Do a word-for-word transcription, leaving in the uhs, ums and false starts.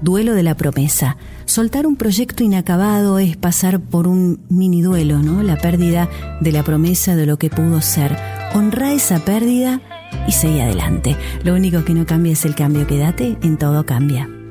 Duelo de la promesa. Soltar un proyecto inacabado es pasar por un mini duelo, ¿no? La pérdida de la promesa de lo que pudo ser. Honrá esa pérdida y seguí adelante. Lo único que no cambia es el cambio. Quédate en Todo Cambia.